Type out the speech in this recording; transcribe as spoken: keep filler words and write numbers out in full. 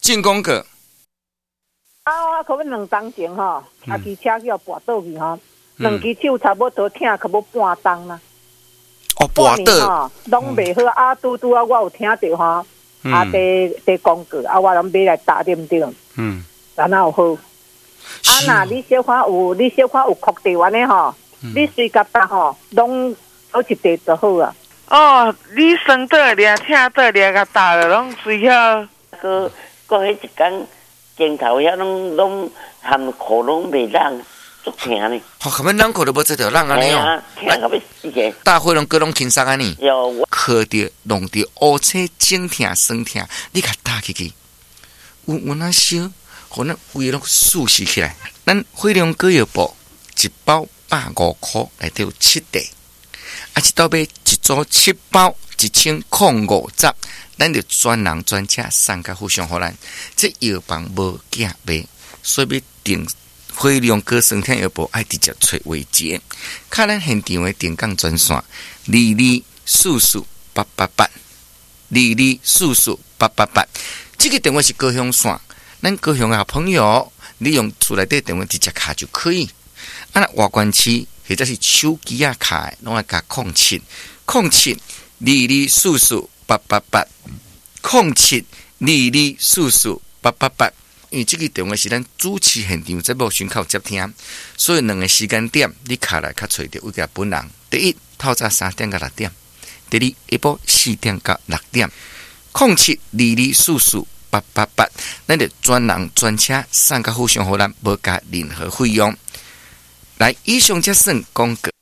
进攻个。 啊，我可能两当前吼，啊，骑车叫跋倒去吼，两只手差不多疼，可要半当啦。 哦，跋倒， 拢袂好啊！拄拄啊，我有听到吼，啊，在在广告啊，我拢买来打点点，嗯，然后好。啊，那你小可有，你小可有确定完的吼，你随甲打吼，拢好一地就好啊。 哦，你生倒咧，请倒咧，甲打了，拢随遐个个迄一工镜头遐拢拢含苦拢袂让，足疼呢。 好，根本人口都无这条人安尼哦， 疼到要死个。 大伙拢各拢轻松安尼， 有靠着弄着乌青整疼酸疼，你甲打起去，有有那烧，互咱胃拢舒适起来。咱惠良果药布一包百五块，内底有七袋。啊，一道买一组七包，一千零五十，咱就专人专车送甲互相互咱。这药房无价卖，所以要订惠良果酸痛药布，爱直接找维杰。看咱现场的定岗专线，二二四四八八八，二二四四八八八。这个电话是高雄线，咱高雄的好朋友，你用厝内底电话直接卡就可以。啊，那外关区。或者是手机啊卡，拢爱加空七空七二二四四八八八空七二二四四八八八。因为这个电话是咱主持现场节目宣口接听，所以两个时间点你卡来卡找着有个本人。第一，透早三点到六点；第二，下晡四点到六点。空七二二四四八八八，咱就专人专车送甲互相互咱，无加任何费用。来，以上这算广告。